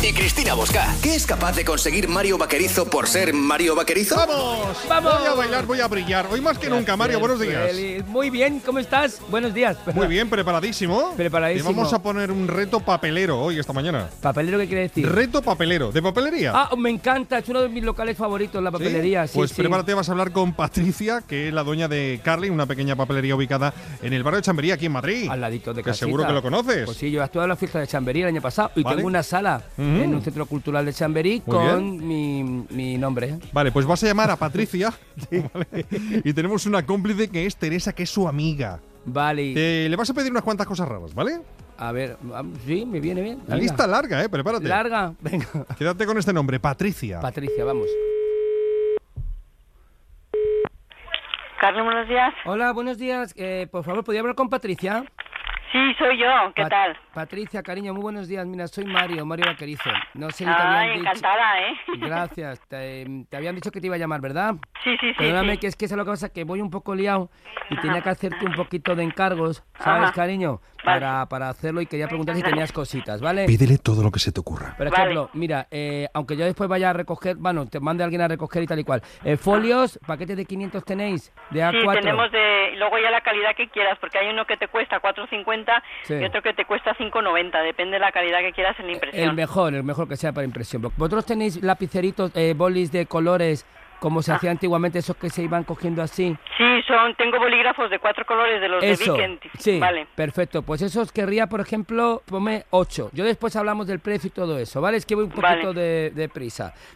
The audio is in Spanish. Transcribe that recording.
y Cristina Bosca. ¿Qué es capaz de conseguir Mario Vaquerizo por ser Mario Vaquerizo? ¡Vamos! ¡Vamos! Voy a bailar, voy a brillar. Hoy más que nunca, Mario, buenos días. Feliz. Muy bien, ¿cómo estás? Buenos días. Muy bien, preparadísimo. Preparadísimo. Y vamos a poner un reto papelero hoy, esta mañana. ¿Papelero qué quiere decir? Reto papelero. ¿De papelería? Ah, me encanta, es uno de mis locales favoritos, la papelería. ¿Sí? Pues prepárate, vas a hablar con Patricia, que es la dueña de Carly, una pequeña papelería ubicada en el barrio de Chamberí, aquí en Madrid. Al ladito de que casita. seguro que lo conoces. Pues sí, yo estuve en la fiesta de Chamberí el año pasado y Vale. tengo una sala en un centro cultural de Chamberí Muy con mi nombre. Vale, pues vas a llamar a Patricia. ¿Vale? Y tenemos una cómplice que es Teresa, que es su amiga. Vale. Le vas a pedir unas cuantas cosas raras, ¿vale? A ver, sí, me viene bien. La Venga. lista larga, prepárate. Larga, venga. Quédate con este nombre, Patricia. Patricia, vamos. Carlos, buenos días. Hola, buenos días. Por favor, ¿podría hablar con Patricia? Sí, soy yo. ¿Qué tal? Patricia, cariño, muy buenos días. Mira, soy Mario Vaquerizo. No sé si te Ah, habían dicho. encantada, ¿eh? Gracias. Te habían dicho que te iba a llamar, ¿verdad? Sí. Perdóname, sí. que es que es lo que pasa, que voy un poco liado y tenía que hacerte un poquito de encargos, ¿sabes, Ajá. cariño? Vale. Para hacerlo y quería preguntar si tenías cositas, ¿vale? Pídele todo lo que se te ocurra. Por Vale. ejemplo, mira, aunque yo después vaya a recoger, bueno, te mande alguien a recoger y tal y cual. Folios, paquetes de 500 tenéis, de A4. Sí, tenemos de... Luego ya la calidad que quieras, porque hay uno que te cuesta 4,50 Sí. y otro que te cuesta 5,90. Depende de la calidad que quieras en la impresión. El mejor que sea para impresión. ¿Vosotros tenéis lapiceritos, bolis de colores, como se hacía antiguamente, esos que se iban cogiendo así? Sí, tengo bolígrafos de 4 colores de los Eso, de Viken. sí, Vale. perfecto. Pues esos querría, por ejemplo, ponme 8. Yo después hablamos del precio y todo eso, ¿vale? Es que voy un poquito Vale. de prisa.